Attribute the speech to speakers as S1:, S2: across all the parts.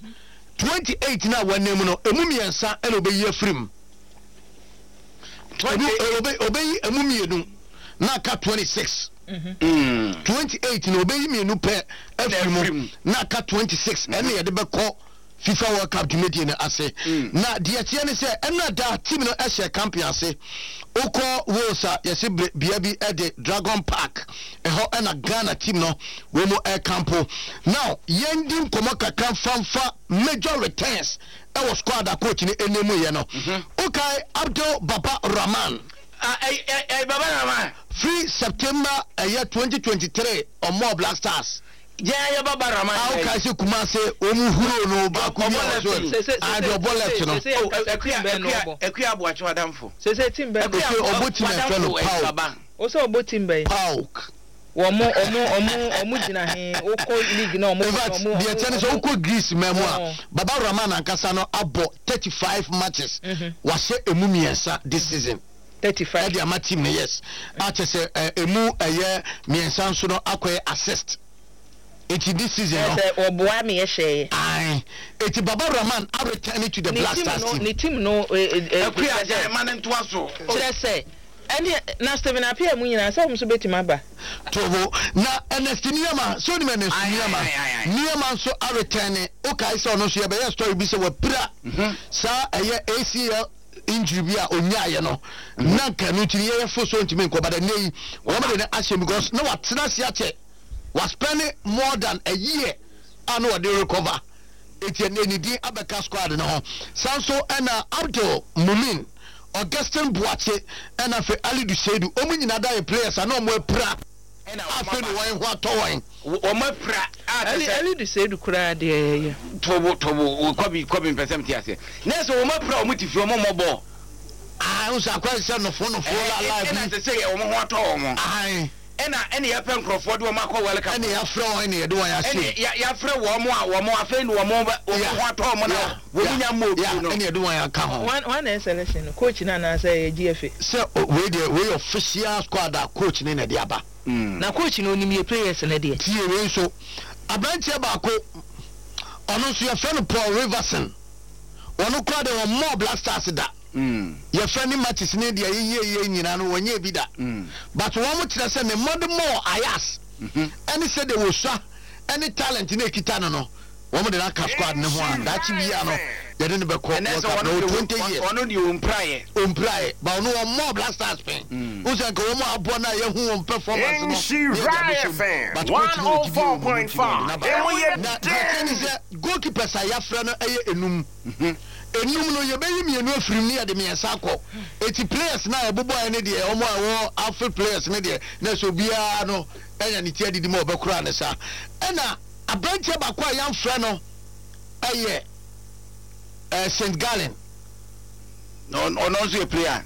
S1: 28 na wanem no emu miensa ene obeyi afrim obeyi emu mienu na ka 26 28 na obeyi mienu pe afrim na ka 26 ene ye de beko FIFA World Cup committee na ase na de tie ne se ena da team no ehye champion ase oko wosa yesi bia bi e Dragon Park eho ena Ghana team no we mo air campo now yendim komo kakran famfa major returns e was squad a coach ni enemu ye no okay Abdul Baba Rahman
S2: Baba Rahman
S1: free September year 2023 on more Black Stars.
S2: Yeah, Baba Rahman.
S1: How can you come and say, Omuhuro no back on I do bullet no.
S2: Equia watch Madame for.
S3: Say Timber, also about Timber.
S1: Pauk.
S3: One more, Mujina, Oko League no more.
S1: The tennis Oko Greece memoir. Baba Rahman and Casano about 35 matches. Was a mumiensa this season.
S3: 35.
S1: My team, yes. I just say a mu a year, me and Samson acquire assist. It's this season.
S3: Or Boami Eshe.
S1: Aye. It's Baba Rahman. I return it to the Black Stars team.
S3: The team no,
S2: man and Twasso.
S3: Should I say? And now, Stephen appear, Munina, some so betty maba.
S1: Tovo, now, and Niyama, so the man is Niyama, so I return it. Okay, so no, she have a story, be so what pra. Sir, a year ACL. Injury bia onya ye no na kanu tiri ye fo so ntimi nko bada nei wo me de ahyem because no watena sia che was spending more than a year and what they recover etienne ni din abeka squad no ho sanso na Abdul Mumin Augustin Boache na fe Ali Dusedu omu nyina da players na omo pra na afi no wan ho atowon
S2: omo pra
S3: Ali Dusedu kura de
S2: tobo kobi percent ase na so omo pra omo tifi omo mobo
S1: usa kwa se no fo la live
S2: na se omo ho atowon ena ya pen croford wo makọ welcome
S1: ena ya frɛ ena ya do ya se
S2: ya frɛ wo mo afa ni wo mo ho atɔ mo na wo nya mo no
S1: ena ya do ya ka ho
S3: one selection coach na say GFA
S1: so we official squad coach na de aba
S3: na coach no nim ye players na de
S1: tie we so abranche ba ko ono so ya frɛ no Paul Riverson ono kwa de wo more Black Stars da your friendly matches need the ye nyina no wonye bi da but one mo tira say me mod more ayas any say they will sha any talent na ekita no one mo de na cap squad ne ho a that chi bia no they didn't be call no 20 years
S2: ono di umpraye
S1: but no more Black Stars fan who say go mo abo na ye hu performance no
S4: she right fan but 104.5
S1: and we goalkeeper say ya fra no eye enum enum no ye be yi mienu afrim ne de miensa akọ eti players na ebobo ene de omo awo afro players ne de na so bia no enya ne tie didi mo obekura ne sa ena abranche ba kwa yan fra no eye St. Gallen
S2: no so a player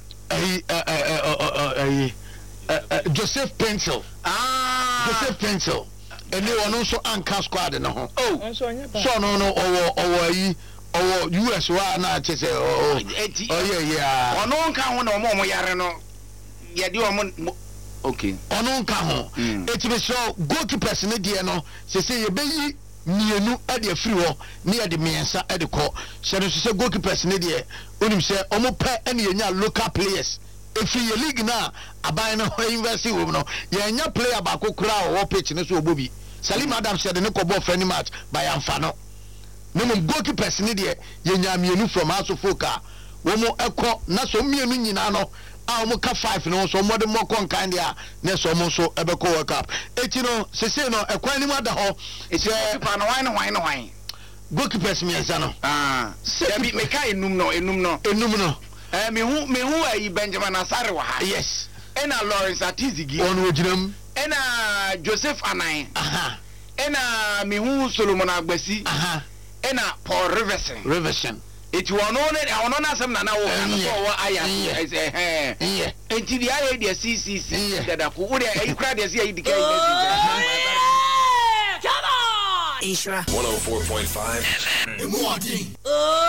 S1: Joseph Pencil Joseph Pencil ene wono so anka squad no ho so no owo US wa na chese
S2: yeah ono nka ho na omo yare no ye de omo okay
S1: ono nka ho etibe so goalkeepers ne de no se ye beyi mienu ade afiri ho ne ye de miensa ade ko se no se goalkeepers ne de onim se omo pa ene ye nya local players efi ye league na aban no university wo no ye nya player ba ko kura wo pitch ne so obobi Salim Adams said ne ko bo friendly match by amfa no Mum goalkeepers ni de ye nya mienu from Asofoka wo mo ekọ na so mienu nyina no a mo ka 5 no so mo de mo kon kan dia na so mo so ebekọ World Cup eti no sese no ekwan ni mo da ho
S2: eti goalkeeper no wan
S1: goalkeepers mi ensa no
S2: se bi me ka enum no me hu ayi Benjamin Asare wa ha
S1: yes
S2: ena Lawrence Atizigi
S1: on oginam
S2: ena Joseph Anan ena me hu Solomon Agbasi ena Paul Riverson it ono na sem na na wo so aya enti dia ya dia CCC dada ko wo dia ikra dia si idika
S5: come on Isra 104.5 FM